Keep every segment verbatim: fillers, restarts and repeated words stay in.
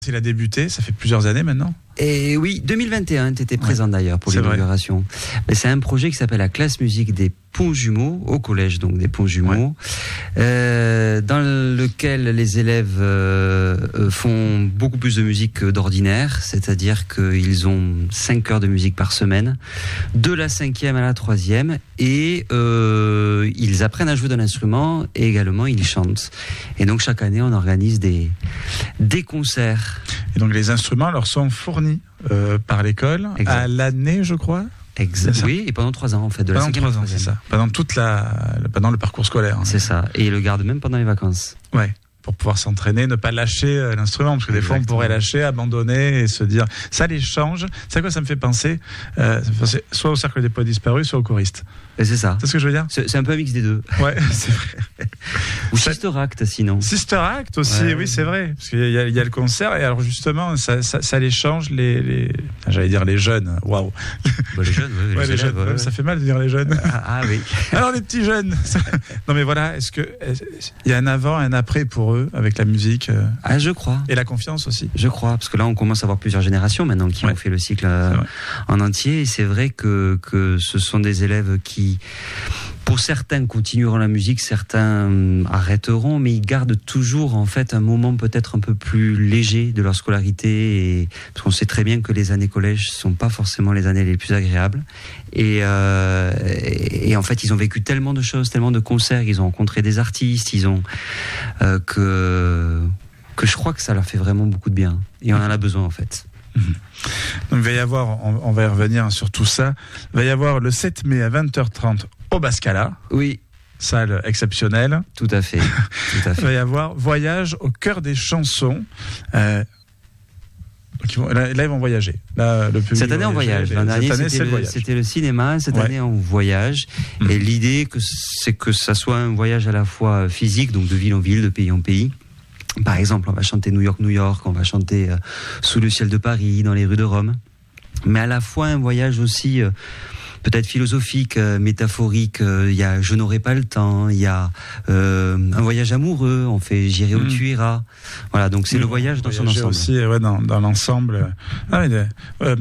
Il a débuté, ça fait plusieurs années maintenant. Et oui, deux mille vingt et un, tu étais présent ouais, d'ailleurs pour l'inauguration. Mais c'est un projet qui s'appelle la classe musique des Ponts Jumeaux, au collège donc des Ponts Jumeaux, ouais. euh, dans lequel les élèves euh, font beaucoup plus de musique que d'ordinaire, c'est-à-dire qu'ils ont cinq heures de musique par semaine, de la cinquième à la troisième, et euh, ils apprennent à jouer de l'instrument et également ils chantent. Et donc chaque année on organise des, des concerts. Et donc les instruments leur sont fournis euh, par l'école exact. À l'année, je crois. Exact. Oui, et pendant trois ans en fait, de pendant la trois ans, c'est ça. Pendant toute la, pendant le parcours scolaire. C'est ça. Et ils le gardent même pendant les vacances. Ouais. Pour pouvoir s'entraîner, ne pas lâcher l'instrument, parce que des fois on pourrait lâcher, abandonner et se dire. Ça les change. C'est à quoi ça me fait penser, euh, ça me fait penser soit au Cercle des Poètes Disparus, soit au choriste. Et c'est ça. C'est ce que je veux dire. C'est, c'est un peu un mix des deux. Ouais, c'est vrai. Ou Sister Act, sinon. Sister Act aussi, ouais. Oui, c'est vrai. Parce qu'il y a, il y a le concert, et alors justement, ça, ça, ça les change, les, les, j'allais dire les jeunes. Waouh. Bah, les jeunes, oui. Ouais, les, les jeunes, ouais, ouais. Ça fait mal de dire les jeunes. Ah, ah oui. Alors les petits jeunes. Non mais voilà, est-ce que il y a un avant, un après pour eux avec la musique? Ah, je crois. Et la confiance aussi. Je crois, parce que là, on commence à avoir plusieurs générations maintenant qui ouais. ont fait le cycle euh, en entier. Et c'est vrai que, que ce sont des élèves qui, pour certains, continueront la musique, certains euh, arrêteront, mais ils gardent toujours, en fait, un moment peut-être un peu plus léger de leur scolarité. Et, parce qu'on sait très bien que les années collège ne sont pas forcément les années les plus agréables. Et, euh, et, et en fait, ils ont vécu tellement de choses, tellement de concerts, ils ont rencontré des artistes, ils ont euh, que que je crois que ça leur fait vraiment beaucoup de bien. Et on en a besoin en fait. Mmh. Donc il va y avoir, on, on va y revenir sur tout ça, il va y avoir le sept mai à vingt heures trente au Bascala. Oui. Salle exceptionnelle. Tout à fait. Tout à fait. Il va y avoir Voyage au cœur des chansons. Euh, donc ils vont, là, là, ils vont voyager. Là, le public cette année, on voyage. L'an dernier, année, c'était, le, le, c'était le cinéma. Cette ouais. année, on voyage. Mmh. Et l'idée, que c'est que ça soit un voyage à la fois physique, donc de ville en ville, de pays en pays. Par exemple, on va chanter New York, New York, on va chanter euh, Sous le ciel de Paris, dans les rues de Rome. Mais à la fois un voyage aussi euh, peut-être philosophique, euh, métaphorique. Il euh, y a Je n'aurai pas le temps. Il y a euh, un voyage amoureux. On fait J'irai où mmh. tu iras. Voilà, donc c'est mmh. le voyage dans son ensemble. Aussi, ouais, dans, dans l'ensemble. Ah, mais, euh,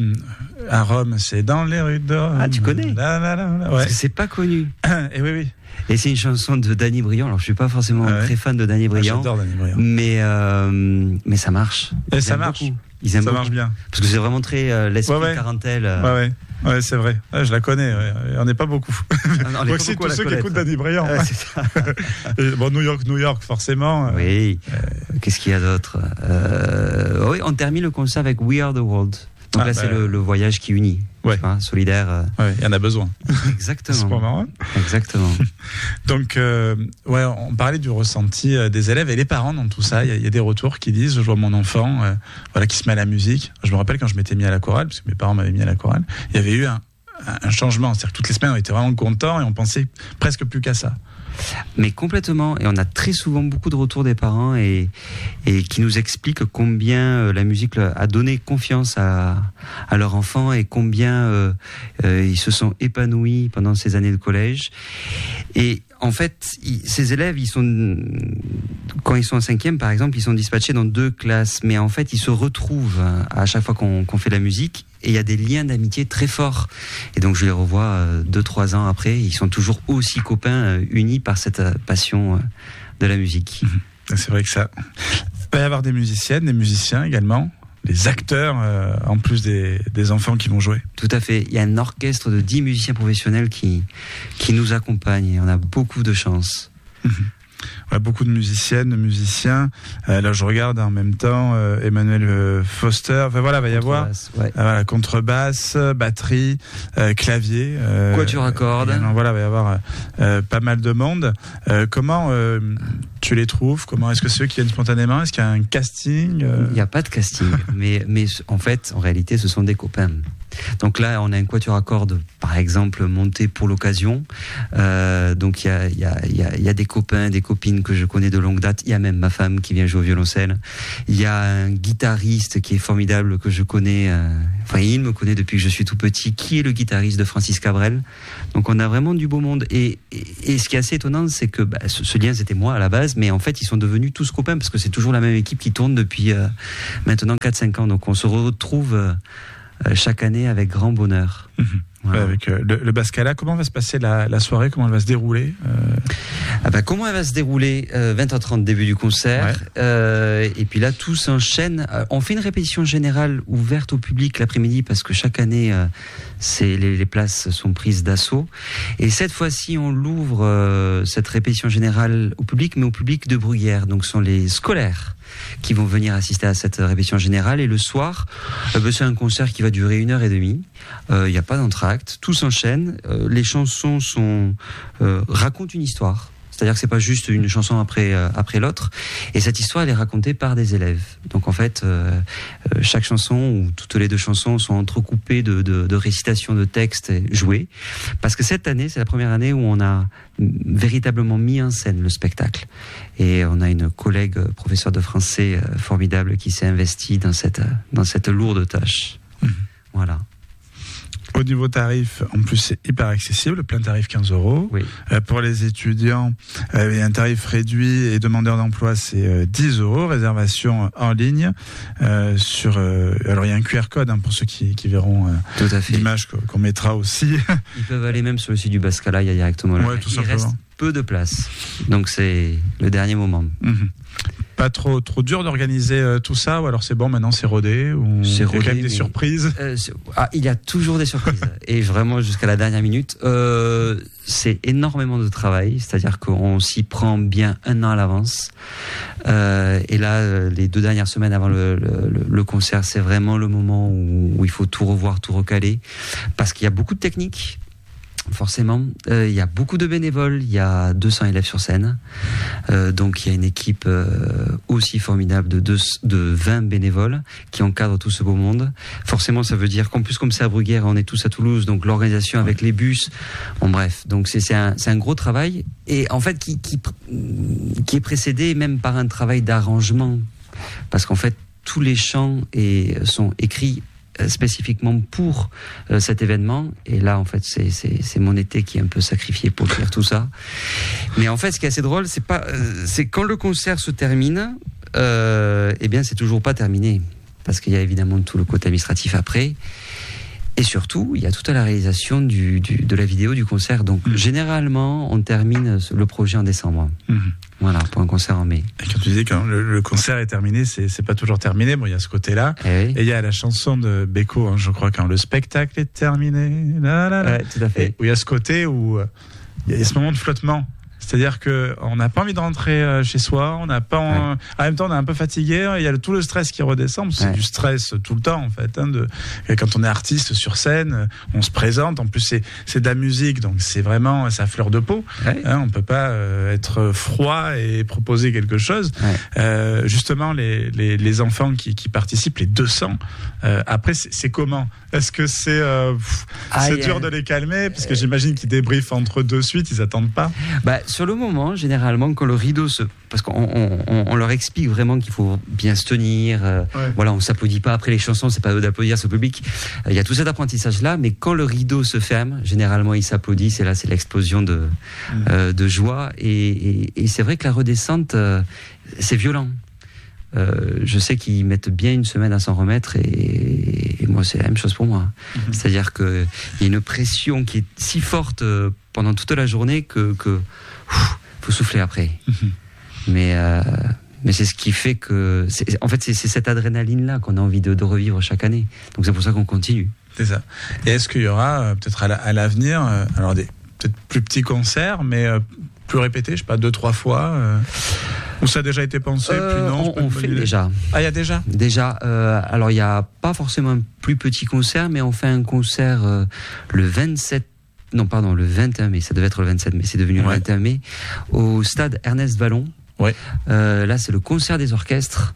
à Rome, c'est dans les rues de Rome. Ah, tu connais là, là, là, là, ouais. Parce que c'est pas connu. Et oui, oui. Et c'est une chanson de Danny Briand. Alors je suis pas forcément ah ouais. très fan de Danny Briand, ah, j'adore Danny Briand. mais euh, mais ça marche. Et Ils ça marche. Beaucoup. Ils aiment ça beaucoup. marche bien. Parce que c'est vraiment très euh, l'esprit ouais, ouais. tarentelle. Euh... Ouais, ouais. Ouais, c'est vrai. Ouais, je la connais. Ouais. On n'est pas beaucoup. On n'est aussi pas beaucoup tous ceux qui écoutent Danny Briand. Ouais, c'est ça. Et, bon, New York, New York, forcément. Oui. Euh... Qu'est-ce qu'il y a d'autre euh... Oui, on termine le concert avec We Are the World. Donc ah, là, bah, c'est le, le voyage qui unit. Ouais. Hein, solidaire. Euh... Ouais, il y en a besoin. Exactement. C'est pas marrant. Exactement. Donc, euh, ouais, on parlait du ressenti euh, des élèves et les parents dans tout ça. Il y, y a des retours qui disent, je vois mon enfant, euh, voilà, qui se met à la musique. Je me rappelle quand je m'étais mis à la chorale, parce que mes parents m'avaient mis à la chorale, il y avait eu un, un changement. C'est-à-dire que toutes les semaines, on était vraiment contents et on pensait presque plus qu'à ça. Mais complètement, et on a très souvent beaucoup de retours des parents et, et qui nous expliquent combien la musique a donné confiance à, à leur enfant et combien euh, euh, ils se sont épanouis pendant ces années de collège. Et en fait, ils, ces élèves, ils sont, quand ils sont en cinquième, par exemple, ils sont dispatchés dans deux classes, mais en fait, ils se retrouvent à chaque fois qu'on, qu'on fait de la musique. Et il y a des liens d'amitié très forts. Et donc je les revois euh, deux, trois ans après. Ils sont toujours aussi copains, euh, unis par cette euh, passion euh, de la musique. Mmh. C'est vrai que ça. Il va y avoir des musiciennes, des musiciens également, des acteurs, euh, en plus des, des enfants qui vont jouer. Tout à fait. Il y a un orchestre de dix musiciens professionnels qui, qui nous accompagnent. Et on a beaucoup de chance. Mmh. Ouais, beaucoup de musiciennes, de musiciens. Euh, là, je regarde en même temps euh, Emmanuel euh, Foster. Enfin voilà, il va y avoir ouais. euh, voilà, contrebasse, batterie, euh, clavier. Euh, Quatuor à cordes. Voilà, il va y avoir euh, pas mal de monde. Euh, comment euh, tu les trouves ? Comment est-ce que ceux qui viennent spontanément ? Est-ce qu'il y a un casting ? euh... Il n'y a pas de casting, mais mais en fait, en réalité, ce sont des copains. Donc là, on a un quatuor à cordes, par exemple, monté pour l'occasion. Euh, donc il y a il y a il y a, y a des copains, des copine que je connais de longue date. Il y a même ma femme qui vient jouer au violoncelle. Il y a un guitariste qui est formidable que je connais. Euh, enfin, il me connaît depuis que je suis tout petit. Qui est le guitariste de Francis Cabrel. Donc, on a vraiment du beau monde. Et, et, et ce qui est assez étonnant, c'est que bah, ce, ce lien, c'était moi à la base, mais en fait, ils sont devenus tous copains parce que c'est toujours la même équipe qui tourne depuis euh, maintenant quatre cinq ans. Donc, on se retrouve euh, chaque année avec grand bonheur. Mmh. Voilà. Ouais, avec euh, le, le Bascala, comment va se passer la, la soirée, comment elle va se dérouler euh... ah bah, comment elle va se dérouler euh, vingt heures trente, début du concert, ouais. euh, et puis là tout s'enchaîne. Euh, on fait une répétition générale ouverte au public l'après-midi parce que chaque année euh, c'est, les, les places sont prises d'assaut, et cette fois-ci on l'ouvre, euh, cette répétition générale au public, mais au public de Bruguière, donc ce sont les scolaires qui vont venir assister à cette répétition générale. Et le soir, euh, bah, c'est un concert qui va durer une heure et demie. Il euh, n'y a pas d'entracte, tout s'enchaîne. Euh, les chansons sont, euh, racontent une histoire. C'est-à-dire que c'est pas juste une chanson après euh, après l'autre. Et cette histoire, elle est racontée par des élèves. Donc en fait, euh, euh, chaque chanson ou toutes les deux chansons sont entrecoupées de, de, de récitations de textes joués. Parce que cette année, c'est la première année où on a véritablement mis en scène le spectacle. Et on a une collègue professeure de français euh, formidable qui s'est investie dans cette dans cette lourde tâche. Mmh. Voilà. Au niveau tarif, en plus, c'est hyper accessible, plein tarif quinze euros. Oui. Euh, pour les étudiants, euh, il y a un tarif réduit et demandeurs d'emploi, c'est euh, dix euros. Réservation en ligne. Euh, sur, euh, alors, il y a un Q R code hein, pour ceux qui, qui verront euh, tout à fait. L'image qu'on mettra aussi. Ils peuvent aller même sur le site du Bascala, il y a directement là. Ouais, tout il simplement. Reste peu de place. Donc, c'est le dernier moment. Mmh. Pas trop trop dur d'organiser euh, tout ça, ou alors c'est bon, maintenant c'est rodé, ou c'est rodé, il y a quand même des mais... surprises. Euh, ah, il y a toujours des surprises et vraiment jusqu'à la dernière minute. Euh, c'est énormément de travail, c'est-à-dire qu'on s'y prend bien un an à l'avance. Euh, et là, les deux dernières semaines avant le, le, le concert, c'est vraiment le moment où, où il faut tout revoir, tout recaler, parce qu'il y a beaucoup de techniques. Forcément, euh, il y a beaucoup de bénévoles, il y a deux cents élèves sur scène, euh, donc il y a une équipe euh, aussi formidable de, deux, de vingt bénévoles qui encadrent tout ce beau monde. Forcément, ça veut dire qu'en plus, comme c'est à Bruguière, on est tous à Toulouse, donc l'organisation avec les bus, bon bref, donc c'est, c'est, un, c'est un gros travail, et en fait qui, qui, qui est précédé même par un travail d'arrangement, parce qu'en fait, tous les chants et, sont écrits spécifiquement pour euh, cet événement, et là en fait c'est, c'est, c'est mon été qui est un peu sacrifié pour faire tout ça. Mais en fait ce qui est assez drôle, c'est pas euh, c'est quand le concert se termine, euh, eh bien c'est toujours pas terminé, parce qu'il y a évidemment tout le côté administratif après, et surtout il y a toute la réalisation du, du, de la vidéo du concert. Donc mmh. généralement on termine le projet en décembre. Mmh. Voilà, pour un concert en mai. Et quand tu dis que le, le concert est terminé, c'est, c'est pas toujours terminé. Bon, il y a ce côté-là. Eh oui. Et il y a la chanson de Beko, hein, je crois, quand le spectacle est terminé. Là, là, là. Ouais, tout à fait. Et où il y a ce côté où euh, il y a ce moment de flottement. C'est-à-dire qu'on n'a pas envie de rentrer euh, chez soi, on n'a pas en... Ouais. En même temps on est un peu fatigué, il y a le, tout le stress qui redescend, c'est ouais. du stress tout le temps en fait. Hein, de... Et quand on est artiste sur scène, on se présente, en plus c'est, c'est de la musique, donc c'est vraiment sa fleur de peau. Ouais. Hein, on ne peut pas euh, être froid et proposer quelque chose. Ouais. Euh, justement, les, les, les enfants qui, qui participent, les deux cents, euh, après c'est, c'est comment ? Est-ce que c'est, euh, pff, ah, c'est dur a... de les calmer ? Parce que j'imagine qu'ils débriefent entre deux suites, ils n'attendent pas. Bah, sur le moment, généralement, quand le rideau se... Parce qu'on on, on, on leur explique vraiment qu'il faut bien se tenir. Euh, ouais. Voilà, on ne s'applaudit pas après les chansons, c'est pas eux d'applaudir, c'est au public. Il euh, y a tout cet apprentissage-là, mais quand le rideau se ferme, généralement, ils s'applaudissent, et là, c'est l'explosion de, mmh. euh, de joie. Et, et, et c'est vrai que la redescente, euh, c'est violent. Euh, je sais qu'ils mettent bien une semaine à s'en remettre, et, et moi c'est la même chose pour moi. Mmh. C'est-à-dire qu'il y a une pression qui est si forte euh, pendant toute la journée que, que ouf, faut souffler après. Mmh. Mais euh, mais c'est ce qui fait que c'est, en fait c'est, c'est cette adrénaline là qu'on a envie de, de revivre chaque année. Donc c'est pour ça qu'on continue. C'est ça. Et est-ce qu'il y aura euh, peut-être à, la, à l'avenir euh, alors des peut-être plus petits concerts, mais euh, plus répétés, je sais pas, deux trois fois euh... Ou ça a déjà été pensé, euh, puis non, On, on fait déjà. Ah, il y a déjà Déjà. Euh, alors, il n'y a pas forcément un plus petit concert, mais on fait un concert euh, le vingt-sept... Non, pardon, le vingt et un mai. Ça devait être le vingt-sept mai. C'est devenu ouais. le vingt et un mai. Au stade Ernest Vallon. Ouais. Euh, là, c'est le concert des orchestres.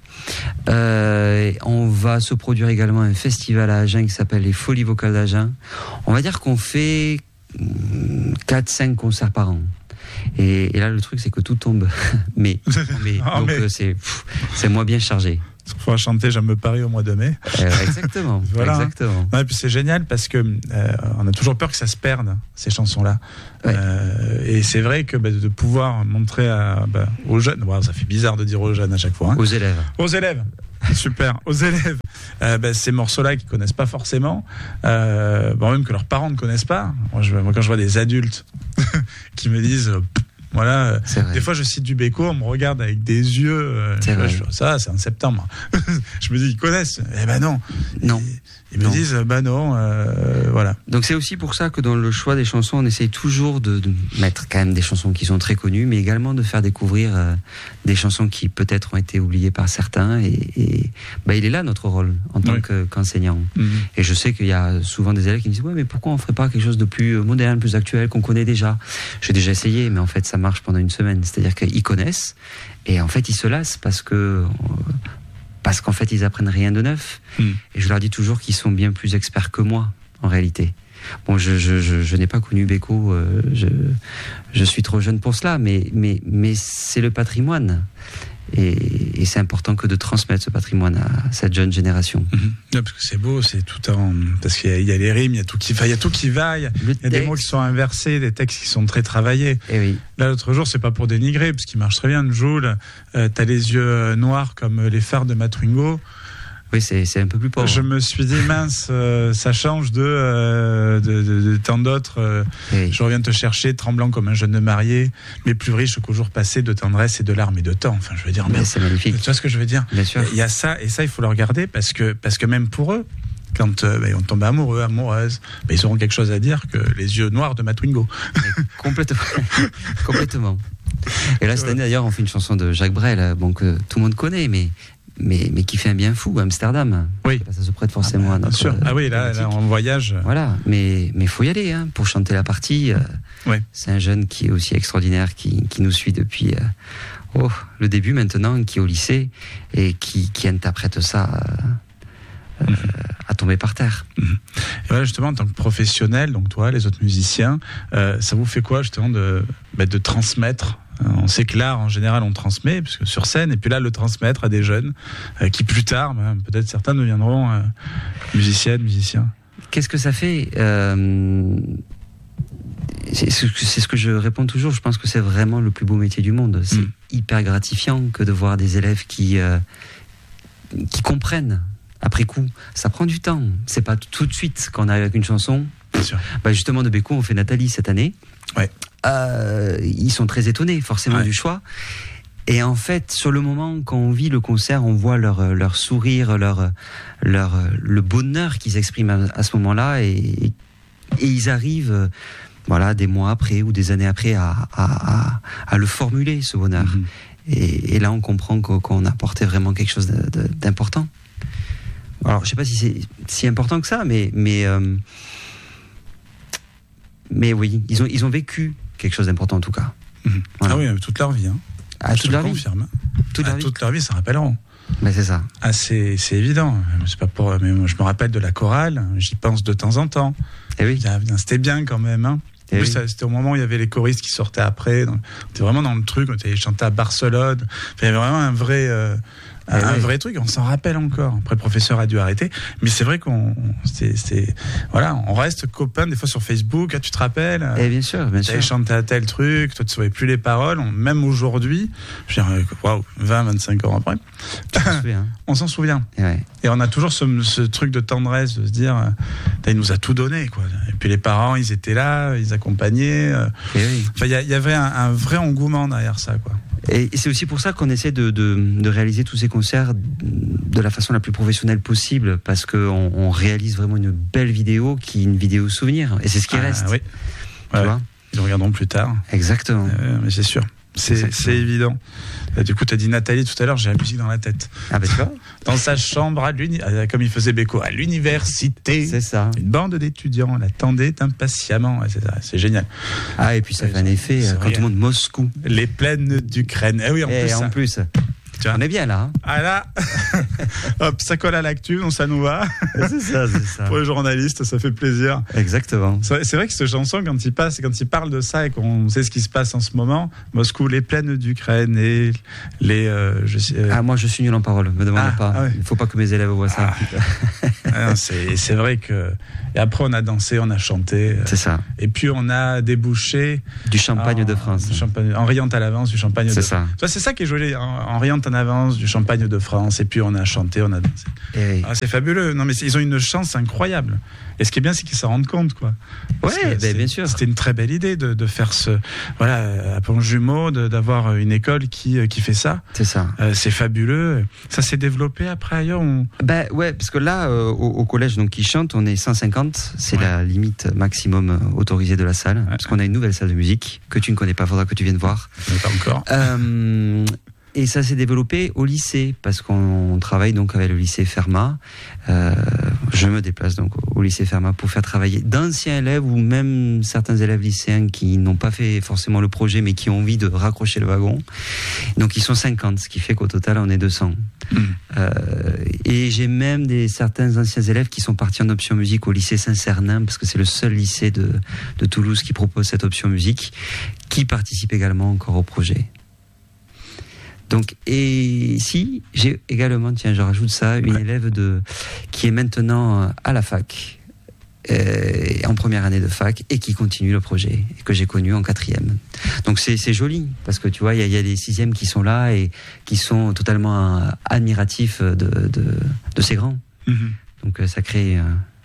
Euh, on va se produire également un festival à Agen qui s'appelle les Folies Vocales d'Agen. On va dire qu'on fait quatre cinq concerts par an. Et, et là, le truc, c'est que tout tombe. mais, mais, oh, donc, mais... Euh, c'est, pff, c'est moins bien chargé. Il faudra chanter J'aime me Paris au mois de mai. Euh, exactement. Voilà. exactement. Ouais, et puis c'est génial parce que euh, on a toujours peur que ça se perde, ces chansons-là. Ouais. Euh, et c'est vrai que bah, de pouvoir montrer à, bah, aux jeunes, wow, ça fait bizarre de dire aux jeunes à chaque fois. Hein. Aux élèves. Aux élèves. Super. Aux élèves. Euh, bah, ces morceaux-là qu'ils connaissent pas forcément, euh, bon, même que leurs parents ne connaissent pas. Moi, je, moi quand je vois des adultes qui me disent. Euh, Voilà, des fois je cite du Béco, on me regarde avec des yeux. Euh, je, je, ça, c'est en septembre. Je me dis, ils connaissent. Eh ben non. Non. Ils, ils me non. disent, bah non, euh, voilà. Donc c'est aussi pour ça que dans le choix des chansons, on essaye toujours de, de mettre quand même des chansons qui sont très connues, mais également de faire découvrir euh, des chansons qui peut-être ont été oubliées par certains. Et, et bah, il est là notre rôle en tant oui. que, qu'enseignant. Mm-hmm. Et je sais qu'il y a souvent des élèves qui me disent, ouais, mais pourquoi on ferait pas quelque chose de plus moderne, plus actuel, qu'on connaît déjà? J'ai déjà essayé, mais en fait ça marche pendant une semaine. C'est-à-dire qu'ils connaissent et en fait ils se lassent parce que parce qu'en fait ils apprennent rien de neuf. Mm. Et je leur dis toujours qu'ils sont bien plus experts que moi en réalité. Bon, je, je, je, je n'ai pas connu Béco, euh, je, je suis trop jeune pour cela, mais, mais, mais c'est le patrimoine. Et, et c'est important que de transmettre ce patrimoine à cette jeune génération. Mmh. Ouais, parce que c'est beau, c'est tout en... Parce qu'il y a, il y a les rimes, il y a tout qui, enfin, il y a tout qui va, il y a, il y a des mots qui sont inversés, des textes qui sont très travaillés. Et oui. Là, l'autre jour, c'est pas pour dénigrer, parce qu'il marche très bien, Joule. Euh, t'as les yeux noirs comme les phares de Matringo. Oui, c'est, c'est un peu plus pauvre. Je me suis dit, mince, euh, ça change de, euh, de, de, de tant d'autres. Euh, oui. Je reviens te chercher, tremblant comme un jeune marié, mais plus riche qu'au jour passé de tendresse et de larmes et de temps. Enfin, je veux dire, mais c'est magnifique. Tu vois ce que je veux dire? Bien sûr. Il y a ça, et ça, il faut le regarder, parce que, parce que même pour eux, quand euh, bah, on tombe amoureux, amoureuse, bah, ils auront quelque chose à dire que les yeux noirs de Matwingo. Complètement. Complètement. Et là, cette année, d'ailleurs, on fait une chanson de Jacques Brel, bon, que tout le monde connaît, mais... Mais, mais qui fait un bien fou, Amsterdam. Oui. Là, ça se prête forcément ah bah, à notre... Bien sûr. Ah oui, là, là on voyage. Voilà, mais il faut y aller hein, pour chanter la partie. Euh, oui. C'est un jeune qui est aussi extraordinaire, qui, qui nous suit depuis euh, oh, le début maintenant, qui est au lycée, et qui, qui interprète ça euh, mm-hmm. euh, à tomber par terre. Mm-hmm. Et voilà, justement, en tant que professionnel, donc toi, les autres musiciens, euh, ça vous fait quoi, justement, de, bah, de transmettre? On sait que l'art, en général, on transmet, puisque sur scène, et puis là, le transmettre à des jeunes euh, qui, plus tard, bah, peut-être certains deviendront euh, musiciennes, musiciens. Qu'est-ce que ça fait euh, c'est, c'est ce que je réponds toujours. Je pense que c'est vraiment le plus beau métier du monde. C'est mmh. hyper gratifiant que de voir des élèves qui, euh, qui comprennent après coup. Ça prend du temps. C'est pas tout de suite qu'on arrive avec une chanson. Bien sûr. Bah justement, de Béco, on fait Nathalie cette année. Ouais. Euh, ils sont très étonnés forcément ouais. du choix et en fait sur le moment quand on vit le concert on voit leur, leur sourire leur, leur, le bonheur qu'ils expriment à, à ce moment là et, et ils arrivent voilà, des mois après ou des années après à, à, à, à le formuler ce bonheur mm-hmm. et, et là on comprend qu'on a apporté vraiment quelque chose de, de, d'important. Alors je sais pas si c'est si important que ça mais, mais, euh, mais oui ils ont, ils ont vécu quelque chose d'important en tout cas. Mmh. Voilà. Ah oui, toute leur vie. Hein. Ah, toute, leur confirme. Vie. Toute, ah, leur toute leur vie, ça rappelleront. Ben c'est ça. Ah, c'est, c'est évident. C'est pas pour, mais moi, je me rappelle de la chorale, j'y pense de temps en temps. Et oui. C'était bien quand même. Hein. En plus, oui. C'était au moment où il y avait les choristes qui sortaient après. Donc, on était vraiment dans le truc, on était chanté à Barcelone. Enfin, il y avait vraiment un vrai. Euh, Un, un vrai truc, on s'en rappelle encore. Après, le professeur a dû arrêter, mais c'est vrai qu'on, c'est, c'est, voilà, on reste copains des fois sur Facebook. Ah, tu te rappelles? Et bien sûr, bien sûr. T'avais chanté à tel truc, toi tu ne savais plus les paroles. On, même aujourd'hui, je veux dire, waouh, vingt, vingt-cinq ans après, on s'en souvient. Et, ouais. Et on a toujours ce, ce truc de tendresse, de se dire, il nous a tout donné, quoi. Et puis les parents, ils étaient là, ils accompagnaient. Et oui. Enfin, il y, y avait un, un vrai engouement derrière ça, quoi. Et c'est aussi pour ça qu'on essaie de, de, de réaliser tous ces concerts de la façon la plus professionnelle possible, parce qu'on on réalise vraiment une belle vidéo qui est une vidéo souvenir, et c'est ce qui ah, reste. Oui. Tu ouais. vois Ils le regarderont plus tard. Exactement. Euh, mais c'est sûr. C'est, c'est évident. Euh, du coup, tu as dit Nathalie tout à l'heure, j'ai la musique dans la tête. Ah ben tu vois. Dans sa chambre, à l'uni... comme il faisait Béco, à l'université. C'est ça. Une bande d'étudiants l'attendait impatiemment. C'est, c'est génial. Ah, et puis ça fait un effet, quand tout le monde Moscou. Les plaines d'Ukraine. Eh oui, en et plus. en ça... plus. Tiens. On est bien là. Hein. Ah là, hop, ça colle à l'actu, donc ça nous va. C'est ça, c'est ça. Pour les journalistes, ça fait plaisir. Exactement. C'est vrai, c'est vrai que cette chanson, quand il passe, quand il parle de ça et qu'on sait ce qui se passe en ce moment, Moscou, les plaines d'Ukraine et les. Euh, je sais, euh... Ah, moi, je suis nul en parole. Me demandez ah, pas. Ah ouais. Il faut pas que mes élèves voient ça. Ah. ah, c'est, c'est vrai que. Et après, on a dansé, on a chanté. C'est ça. Et puis, on a débouché. Du champagne en, de France. Du champagne, en riant à l'avance, du champagne c'est de ça. France. C'est ça qui est joli. En, en riant en avance, du champagne de France. Et puis, on a chanté, on a dansé. Et... Ah, c'est fabuleux. Non, mais ils ont une chance incroyable. Et ce qui est bien, c'est qu'ils s'en rendent compte, quoi. Parce ouais, ben, bien sûr. C'était une très belle idée de, de faire ce, voilà, à Pont-Jumeau, de, d'avoir une école qui, qui fait ça. C'est ça. Euh, c'est fabuleux. Ça s'est développé après ailleurs. On... Ben ouais, parce que là, euh, au, au collège, donc qui chante, on est cent cinquante. C'est ouais. la limite maximum autorisée de la salle, ouais. parce qu'on a une nouvelle salle de musique que tu ne connais pas. Faudra que tu viennes voir. Mais pas encore. Euh, Et ça s'est développé au lycée, parce qu'on travaille donc avec le lycée Fermat. Euh, je me déplace donc au lycée Fermat pour faire travailler d'anciens élèves ou même certains élèves lycéens qui n'ont pas fait forcément le projet, mais qui ont envie de raccrocher le wagon. Donc ils sont cinquante, ce qui fait qu'au total on est deux cents. Mmh. Euh, et j'ai même des, certains anciens élèves qui sont partis en option musique au lycée Saint-Cernin, parce que c'est le seul lycée de, de Toulouse qui propose cette option musique, qui participe également encore au projet. Donc, et si, j'ai également, tiens, je rajoute ça, une ouais. élève de, qui est maintenant à la fac, euh, en première année de fac, et qui continue le projet, que j'ai connu en quatrième. Donc c'est, c'est joli, parce que tu vois, il y, y a des sixièmes qui sont là et qui sont totalement euh, admiratifs de, de, de ces grands. Mm-hmm. Donc ça crée euh,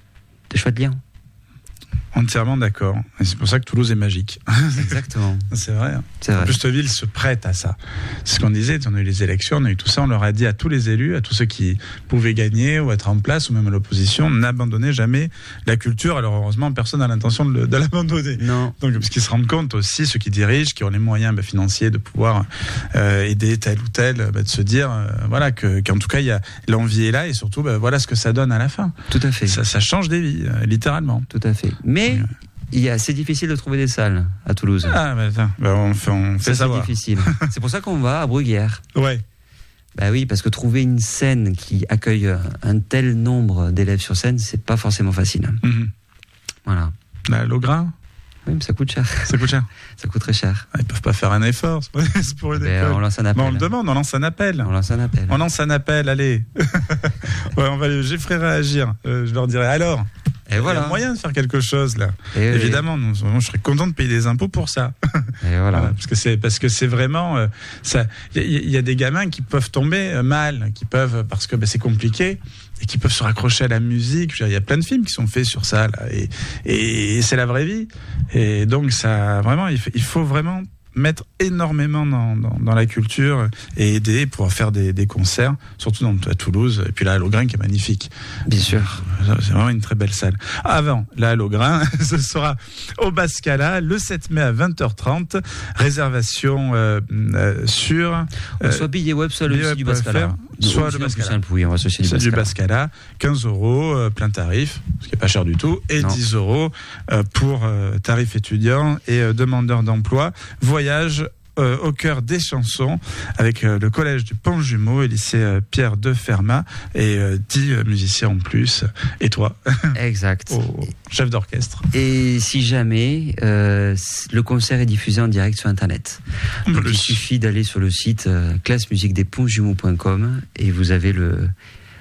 de chouettes liens. Entièrement d'accord. Et c'est pour ça que Toulouse est magique. Exactement. C'est vrai. C'est vrai. En plus, cette ville se prête à ça. C'est ce qu'on disait, on a eu les élections, on a eu tout ça, on leur a dit à tous les élus, à tous ceux qui pouvaient gagner ou être en place, ou même à l'opposition, n'abandonnez jamais la culture. Alors heureusement, personne n'a l'intention de, de l'abandonner. Non. Donc, parce qu'ils se rendent compte aussi, ceux qui dirigent, qui ont les moyens bah, financiers de pouvoir euh, aider tel ou tel, bah, de se dire euh, voilà, que, qu'en tout cas, il y a l'envie est là, et surtout, bah, voilà ce que ça donne à la fin. Tout à fait. Ça, ça change des vies, euh, littéralement. Tout à fait. Mais il est assez difficile de trouver des salles à Toulouse. Ah, bah, attends, bah, on fait, on fait ça, savoir. C'est difficile. C'est pour ça qu'on va à Bruguière. Ouais. Bah oui, parce que trouver une scène qui accueille un tel nombre d'élèves sur scène, c'est pas forcément facile. Mm-hmm. Voilà. Bah, Logrin. Oui, mais ça coûte cher. Ça coûte cher. Ça coûte très cher. Ah, ils peuvent pas faire un effort. C'est pour une ben, école. On lance un appel. Bon, on le demande, on lance un appel. On lance un appel. On lance un appel, allez. Ouais, on va, je ferai réagir. Euh, je leur dirai alors. Et voilà. Il y a moyen de faire quelque chose là. Et évidemment, nous, je serais content de payer des impôts pour ça. Et voilà. Voilà, parce que c'est parce que c'est vraiment euh, ça. Il y, y a des gamins qui peuvent tomber euh, mal, qui peuvent parce que bah, c'est compliqué et qui peuvent se raccrocher à la musique. Il y a plein de films qui sont faits sur ça là, et, et, et c'est la vraie vie. Et donc ça, vraiment, il faut, il faut vraiment mettre énormément dans, dans, dans la culture et aider pour faire des, des concerts, surtout dans, à Toulouse, et puis la Halograin qui est magnifique. Bien sûr. C'est vraiment une très belle salle. Avant, la Halograin, ce sera au Bascala le sept mai à vingt heures trente. Réservation euh, euh, sur... Euh, soit billet web, soit le site du Bascala. Soit le Bascala. Simple, oui, on va se du Bascala. du Bascala. quinze euros, euh, plein tarif, ce qui n'est pas cher du tout, et non. dix euros euh, pour euh, tarif étudiant et euh, demandeur d'emploi. Voyage euh, au cœur des chansons avec euh, le collège du Pont-Jumeau et lycée euh, Pierre de Fermat et euh, dix euh, musiciens en plus et toi. Exact. Au chef d'orchestre. Et si jamais euh, le concert est diffusé en direct sur internet, donc il suffit d'aller sur le site euh, classe musique des ponts jumeaux point com et vous avez le,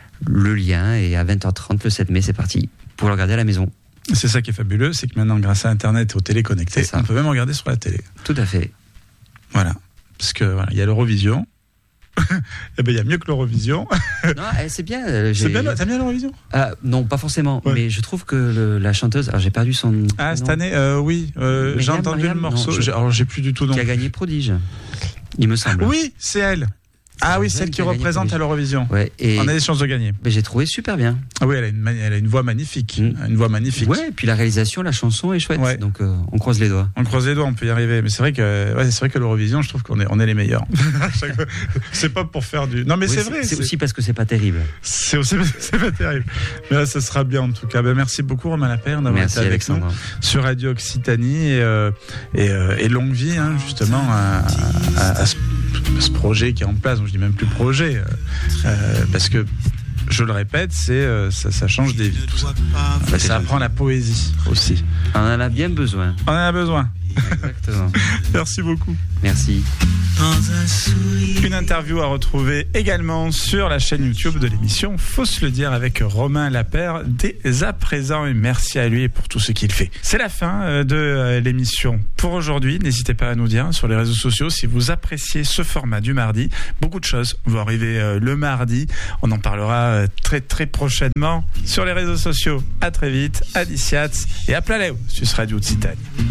le lien et à vingt heures trente le sept mai c'est parti pour le regarder à la maison. C'est ça qui est fabuleux, c'est que maintenant, grâce à Internet et aux télé connectées, on peut même regarder sur la télé. Tout à fait. Voilà. Parce que voilà, il y a l'Eurovision. Eh ben, il y a mieux que l'Eurovision. Non, c'est bien. Euh, c'est bien. T'as bien l'Eurovision? Ah, non, pas forcément. Ouais. Mais je trouve que le, la chanteuse, alors j'ai perdu son. Ah, cette année, euh, oui. Euh, j'ai entendu Mariam, le morceau. Non, je, alors j'ai plus du tout. Qui donc... a gagné Prodige, il me semble. Oui, c'est elle. Ah oui, celle qui représente à l'Eurovision. Ouais, et on a des chances de gagner. Mais j'ai trouvé super bien. Ah oui, elle a une, elle a une voix magnifique. Mmh. Une voix magnifique. Ouais, et puis la réalisation, la chanson est chouette. Ouais. Donc euh, on croise les doigts. On croise les doigts, on peut y arriver. Mais c'est vrai que, ouais, c'est vrai que l'Eurovision, je trouve qu'on est, on est les meilleurs. C'est pas pour faire du. Non, mais oui, c'est, c'est vrai. C'est, c'est aussi parce que c'est pas terrible. C'est aussi parce que c'est pas terrible. Mais là, ça sera bien en tout cas. Ben, merci beaucoup, Romain Lapeyre, d'avoir merci, été avec Alexandre. nous sur Radio Occitanie et, euh, et, euh, et longue vie, hein, justement, à, à, à, à ce projet qui est en place, je dis même plus projet, euh, euh, parce que je le répète, c'est euh, ça, ça change des vies. Tout ça, bah, ça apprend la poésie aussi. On en a bien besoin. On en a besoin. Exactement. Merci beaucoup. Merci. Une interview à retrouver également sur la chaîne YouTube de l'émission Faut se le dire avec Romain Lapère dès à présent, et merci à lui pour tout ce qu'il fait. C'est la fin de l'émission pour aujourd'hui. N'hésitez pas à nous dire sur les réseaux sociaux si vous appréciez ce format du mardi. Beaucoup de choses vont arriver le mardi. On en parlera très très prochainement sur les réseaux sociaux. À très vite, à Diciat et à Plaléo sur Radio Occitanie.